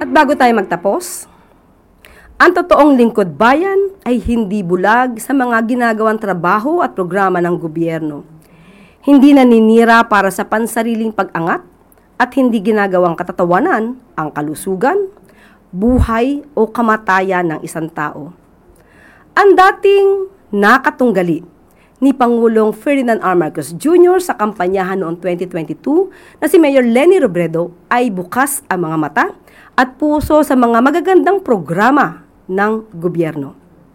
At bago tayo magtapos, ang totoong lingkod bayan ay hindi bulag sa mga ginagawang trabaho at programa ng gobyerno. Hindi naninira para sa pansariling pag-angat at hindi ginagawang katatawanan ang kalusugan, buhay o kamatayan ng isang tao. Ang dating nakatunggali ni Pangulong Ferdinand R. Marcos Jr. sa kampanyahan noong 2022 na si Mayor Leni Robredo ay bukas ang mga mata at puso sa mga magagandang programa ng gobyerno.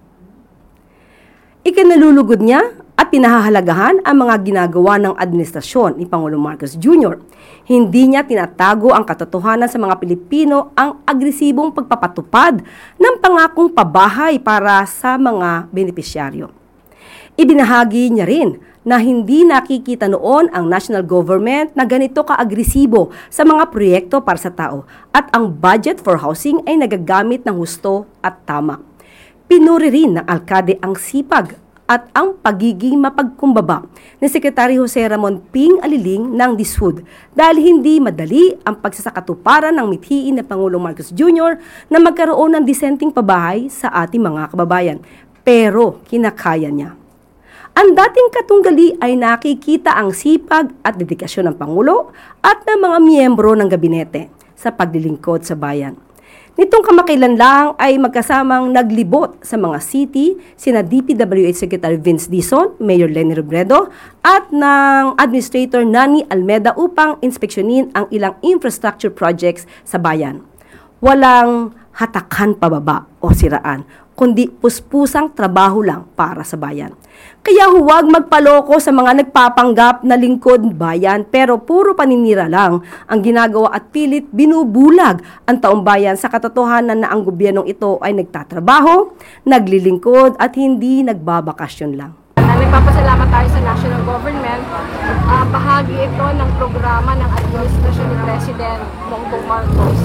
Ikinalulugod niya at pinahahalagahan ang mga ginagawa ng administrasyon ni Pangulong Marcos Jr. Hindi niya tinatago ang katotohanan sa mga Pilipino ang agresibong pagpapatupad ng pangakong pabahay para sa mga benepisyaryo. Ibinahagi niya rin na hindi nakikita noon ang national government na ganito ka-agresibo sa mga proyekto para sa tao at ang budget for housing ay nagagamit ng husto at tama. Pinuri rin ng alkade ang sipag at ang pagiging mapagkumbaba ni Secretary Jose Ramon Ping Aliling ng DSUD dahil hindi madali ang pagsasakatuparan ng mithiin na Pangulong Marcos Jr. na magkaroon ng disenteng pabahay sa ating mga kababayan. Pero kinakaya niya. Ang dating katunggali ay nakikita ang sipag at dedikasyon ng Pangulo at ng mga miyembro ng gabinete sa paglilingkod sa bayan. Nitong kamakailan lang ay magkasamang naglibot sa mga city sina DPWH Secretary Vince Dizon, Mayor Leni Robredo at ng Administrator Nani Almeda upang inspeksyonin ang ilang infrastructure projects sa bayan. Walang hatakan pababa o siraan, kundi puspusang trabaho lang para sa bayan. Kaya huwag magpaloko sa mga nagpapanggap na lingkod bayan pero puro paninira lang ang ginagawa at pilit binubulag ang taong bayan sa katotohanan na ang gobyernong ito ay nagtatrabaho, naglilingkod at hindi nagbabakasyon lang. Nagpapasalamat tayo sa national government. Bahagi ito ng programa ng administrasyon ni President Bongbong Marcos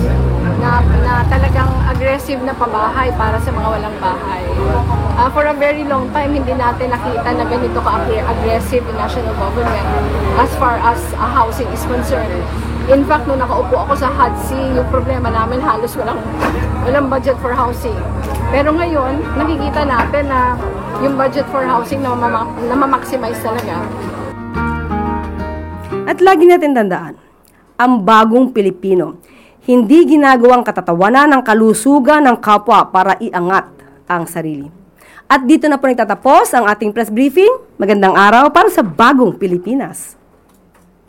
na talagang aggressive na pabahay para sa mga walang bahay. For a very long time, hindi natin nakita na ganito ka-aggressive yung national government as far as housing is concerned. In fact, nung nakaupo ako sa HUD-C, yung problema namin halos walang budget for housing. Pero ngayon, nakikita natin na yung budget for housing na ma-maximize talaga. At lagi natin tandaan, ang bagong Pilipino, hindi ginagawang katatawanan ng kalusugan ng kapwa para iangat ang sarili. At dito na po nagtatapos ang ating press briefing. Magandang araw para sa bagong Pilipinas.